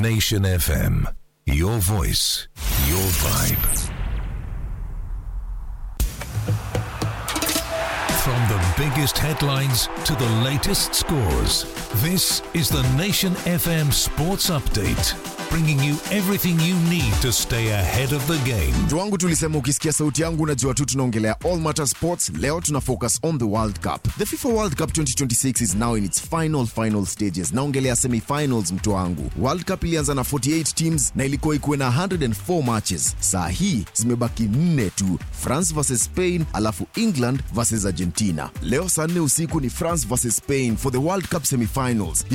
Nation FM. Your voice, your vibe. From the biggest headlines to the latest scores, this is the Nation FM Sports Update, bringing you everything you need to stay ahead of the game. Tuangu tulisema ukisikia sauti yangu unajua tu tunaongelea All Matter Sports. Leo tuna focus on the World Cup. The FIFA World Cup 2026 is now in its final stages. Naongelea semi-finals mtu wangu. World Cup ilianza na 48 teams na ilikuwa ikuwe na 104 matches. Saa hii zimebaki 4 tu. France versus Spain, alafu England versus Argentina. Leo saa 4 usiku ni France versus Spain for the World Cup semi-finals.